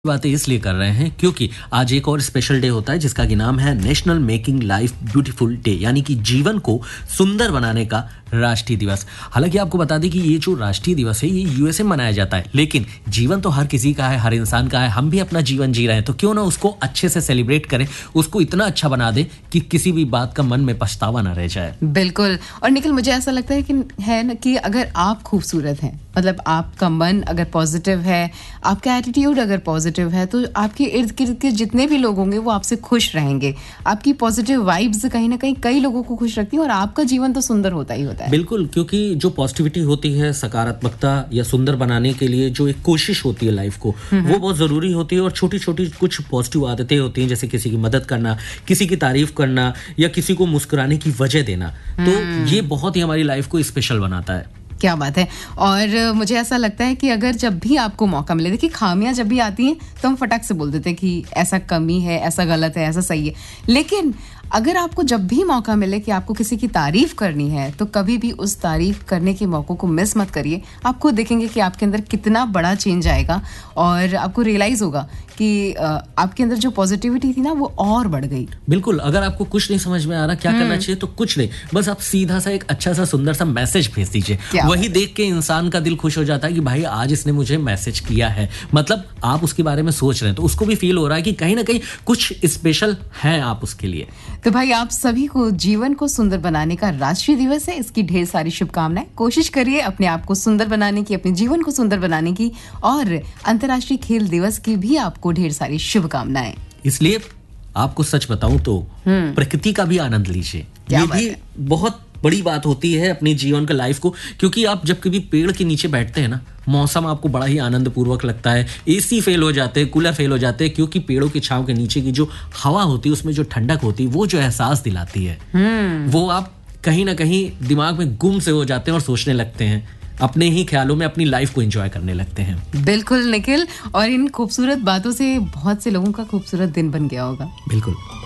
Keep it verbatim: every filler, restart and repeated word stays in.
बातें इसलिए कर रहे हैं क्योंकि आज एक और स्पेशल डे होता है जिसका कि नाम है national making life beautiful day, यानी कि जीवन को सुंदर बनाने का राष्ट्रीय दिवस। हालांकि आपको बता दें कि ये जो राष्ट्रीय दिवस है ये यूएसए में मनाया जाता है, लेकिन जीवन तो हर किसी का है, हर इंसान का है। हम भी अपना जीवन जी रहे हैं, तो क्यों ना उसको अच्छे से सेलिब्रेट करें, उसको इतना अच्छा बना दें कि किसी भी बात का मन में पछतावा ना रह जाए। बिल्कुल। और निखिल, मुझे ऐसा लगता है कि है ना कि अगर आप खूबसूरत हैं, मतलब आपका मन अगर पॉजिटिव है, आपका एटीट्यूड अगर पॉजिटिव है, तो आपके इर्द गिर्द के जितने भी लोग होंगे वो आपसे खुश रहेंगे। आपकी पॉजिटिव वाइब्स कहीं ना कहीं कई लोगों को खुश रखती है और आपका जीवन तो सुंदर होता ही होता है। बिल्कुल, क्योंकि जो पॉजिटिविटी होती है, सकारात्मकता या सुंदर बनाने के लिए जो एक कोशिश होती है लाइफ को, वो बहुत जरूरी होती है। और छोटी छोटी कुछ पॉजिटिव आदतें होती हैं, जैसे किसी की मदद करना, किसी की तारीफ करना या किसी को मुस्कुराने की वजह देना, तो ये बहुत ही हमारी लाइफ को स्पेशल बनाता है। क्या बात है। और मुझे ऐसा लगता है कि अगर जब भी आपको मौका मिले, देखिए खामियां जब भी आती हैं तो हम फटाक से बोल देते हैं कि ऐसा कमी है, ऐसा गलत है, ऐसा सही है। लेकिन अगर आपको जब भी मौका मिले कि आपको किसी की तारीफ करनी है, तो कभी भी उस तारीफ करने के मौकों को मिस मत करिए। आपको देखेंगे कि आपके अंदर कितना बड़ा चेंज आएगा और आपको रियलाइज होगा कि आपके अंदर जो पॉजिटिविटी थी ना वो और बढ़ गई। बिल्कुल। अगर आपको कुछ नहीं समझ में आ रहा क्या करना चाहिए, तो कुछ नहीं, बस आप सीधा सा एक अच्छा सा सुंदर सा मैसेज भेज दीजिए। वही देख के इंसान का दिल खुश हो जाता है कि भाई आज इसने मुझे मैसेज किया है, मतलब आप उसके बारे में सोच रहे हैं, तो उसको भी फील हो रहा है कि कहीं ना कहीं कुछ स्पेशल है आप उसके लिए। तो भाई, आप सभी को जीवन को सुंदर बनाने का राष्ट्रीय दिवस है, इसकी ढेर सारी शुभकामनाएं। कोशिश करिए अपने आप को सुंदर बनाने की, अपने जीवन को सुंदर बनाने की, और अंतर्राष्ट्रीय खेल दिवस की भी आपको ढेर सारी शुभकामनाएं। इसलिए आपको सच बताऊं तो प्रकृति का भी आनंद लीजिए। ये भी बहुत बड़ी बात होती है अपने जीवन का, लाइफ को, क्योंकि आप जब कभी पेड़ के नीचे बैठते हैं ना, मौसम आपको बड़ा ही आनंद पूर्वक लगता है। एसी फेल हो जाते हैं, कूलर फेल हो जाते हैं, क्योंकि पेड़ों की छांव के नीचे की जो हवा होती है उसमें जो ठंडक होती है, वो जो एहसास दिलाती है, वो आप कहीं ना कहीं दिमाग में गुम से हो जाते हैं और सोचने लगते हैं, अपने ही ख्यालों में अपनी लाइफ को एंजॉय करने लगते हैं। बिल्कुल निखिल, और इन खूबसूरत बातों से बहुत से लोगों का खूबसूरत दिन बन गया होगा। बिल्कुल।